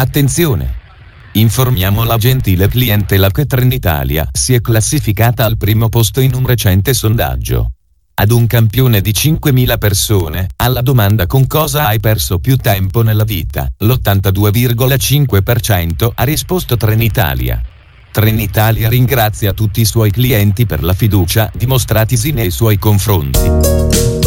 Attenzione! Informiamo la gentile clientela che Trenitalia si è classificata al primo posto in un recente sondaggio. Ad un campione di 5.000 persone, alla domanda con cosa hai perso più tempo nella vita, l'82,5% ha risposto Trenitalia. Trenitalia ringrazia tutti i suoi clienti per la fiducia dimostratisi nei suoi confronti.